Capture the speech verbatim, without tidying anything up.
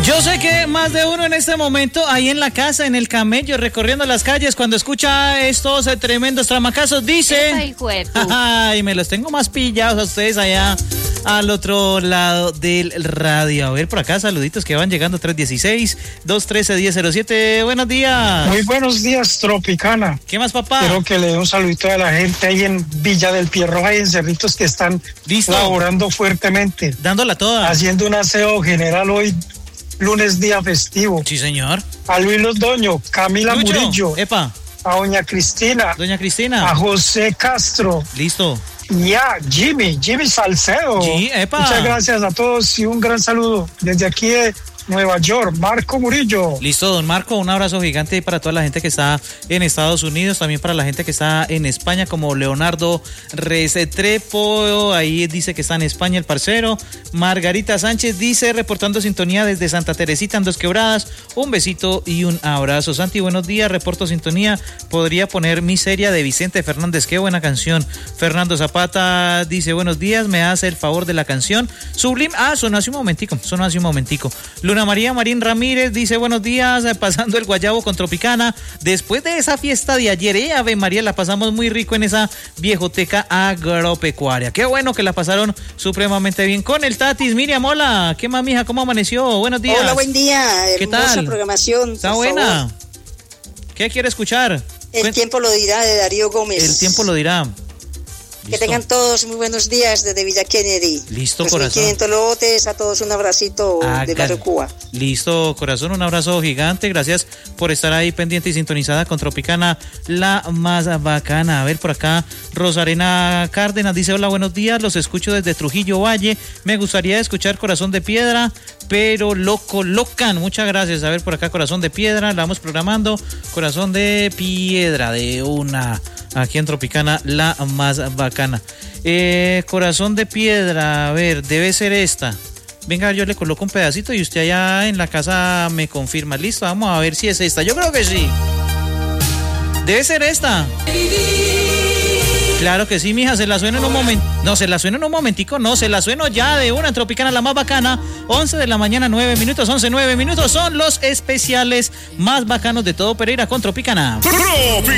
Yo sé que más de uno en este momento, ahí en la casa, en el camello, recorriendo las calles, cuando escucha estos eh, tremendos tramacazos, dice... Ay, me los tengo más pillados a ustedes allá al otro lado del radio. A ver, por acá, saluditos que van llegando, tres dieciséis, dos trece, diez cero siete. Buenos días. Muy buenos días, Tropicana. ¿Qué más, papá? Quiero que le dé un saludito a la gente ahí en Villa del Pierroja y en Cerritos que están ¿Listo? Laborando fuertemente. Dándola toda. Haciendo un aseo general hoy, lunes día festivo. Sí, señor. A Luis Londoño, Camila Lucho. Murillo. Epa. A doña Cristina. Doña Cristina. A José Castro. Listo. Y a Jimmy, Jimmy Salcedo. Sí, epa. Muchas gracias a todos y un gran saludo desde aquí de Nueva York, Marco Murillo. Listo, don Marco, un abrazo gigante para toda la gente que está en Estados Unidos, también para la gente que está en España, como Leonardo Restrepo, ahí dice que está en España el parcero. Margarita Sánchez dice, reportando sintonía desde Santa Teresita en Dos Quebradas, un besito y un abrazo. Santi, buenos días, reporto sintonía, podría poner Miseria de Vicente Fernández, qué buena canción. Fernando Zapata dice, buenos días, me hace el favor de la canción. Sublime, ah, sonó hace un momentico, sonó hace un momentico. Luna María Marín Ramírez dice, buenos días, pasando el guayabo con Tropicana, después de esa fiesta de ayer, eh, Ave María, la pasamos muy rico en esa viejoteca agropecuaria, qué bueno que la pasaron supremamente bien con el Tatis. Miriam, hola, ¿qué más, mija? ¿Cómo amaneció? Buenos días. Hola, buen día, ¿qué tal? Hermosa programación. Está buena. Favor. ¿Qué quiere escuchar? El Cuen... tiempo lo dirá, de Darío Gómez. El tiempo lo dirá. Que Listo. Tengan todos muy buenos días desde Villa Kennedy. Listo, corazón. quinientos lotes, a todos un abracito Hagan. de Barrio Cuba. Listo, corazón, un abrazo gigante. Gracias por estar ahí pendiente y sintonizada con Tropicana, la más bacana. A ver, por acá, Rosarena Cárdenas dice, hola, buenos días, los escucho desde Trujillo Valle. Me gustaría escuchar Corazón de Piedra, pero lo colocan. Muchas gracias. A ver, por acá, Corazón de Piedra, la vamos programando. Corazón de Piedra, de una... Aquí en Tropicana, la más bacana. Eh, Corazón de Piedra, a ver, debe ser esta. Venga, yo le coloco un pedacito y usted allá en la casa me confirma. Listo, vamos a ver si es esta. Yo creo que sí. Debe ser esta. Claro que sí, mija, se la suena en un momento. No, se la suena en un momentico, no, se la sueno ya de una en Tropicana, la más bacana. once de la mañana, nueve minutos, once, nueve minutos. Son los especiales más bacanos de todo Pereira con Tropicana.